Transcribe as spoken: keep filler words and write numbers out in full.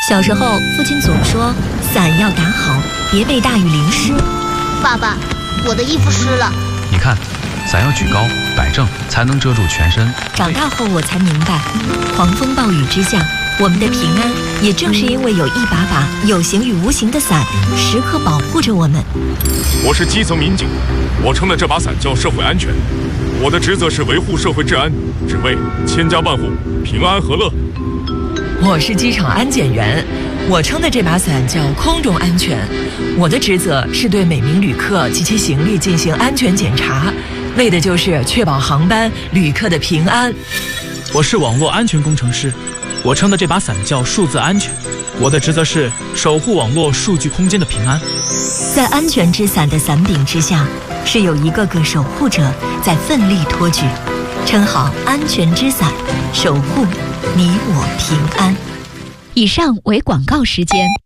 小时候，父亲总说伞要打好，别被大雨淋湿。 爸爸，我的衣服湿了。 你看，伞要举高摆正，才能遮住全身。 长大后我才明白，狂风暴雨之下，我们的平安也正是因为有一把把有形与无形的伞，时刻保护着我们。 我是基层民警，我撑的这把伞叫社会安全，我的职责是维护社会治安，只为千家万户平安和乐。 我是机场安检员，我撑的这把伞叫空中安全，我的职责是对每名旅客及其行李进行安全检查，为的就是确保航班旅客的平安。 我是网络安全工程师，我撑的这把伞叫数字安全，我的职责是守护网络数据空间的平安。 在安全之伞的伞柄之下，是有一个个守护者在奋力托举，撑好安全之伞，守护你我平安。 以上为广告时间。